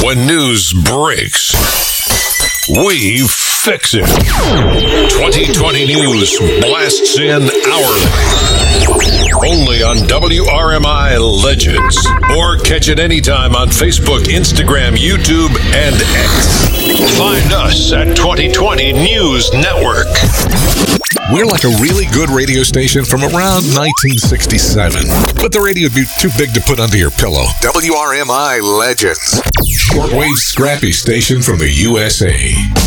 When news breaks, we fix it. 2020 News blasts in hourly. Only on WRMI Legends. Or catch it anytime on Facebook, Instagram, YouTube, and X. Find us at 2020 News Network. We're like a really good radio station from around 1967. But the radio would be too big to put under your pillow. WRMI Legends. Shortwave scrappy station from the USA.